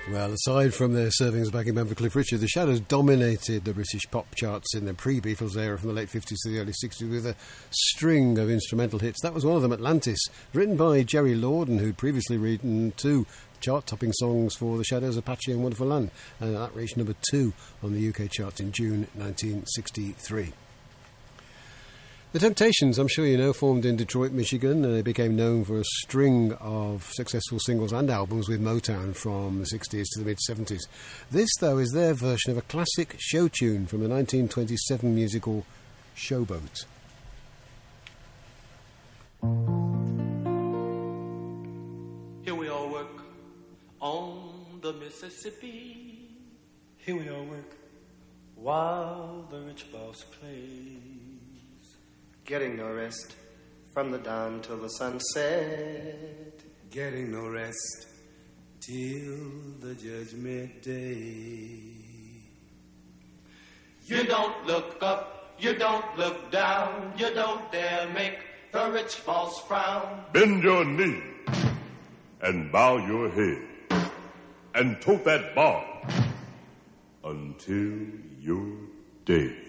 Well, aside from their servings back in Bamford Cliff Richard, the Shadows dominated the British pop charts in the pre-Beatles era from the late 50s to the early 60s with a string of instrumental hits. That was one of them, Atlantis, written by Jerry Lorden, who'd previously written two chart-topping songs for the Shadows, Apache and Wonderful Land, and that reached number 2 on the UK charts in June 1963. The Temptations, I'm sure you know, formed in Detroit, Michigan, and they became known for a string of successful singles and albums with Motown from the 60s to the mid-70s. This, though, is their version of a classic show tune from the 1927 musical Showboat. Here we all work on the Mississippi. Here we all work while the rich boss plays. Getting no rest from the dawn till the sunset. Getting no rest till the judgment day. You don't look up, you don't look down, you don't dare make the rich boss frown. Bend your knee and bow your head and tote that bar until you're dead.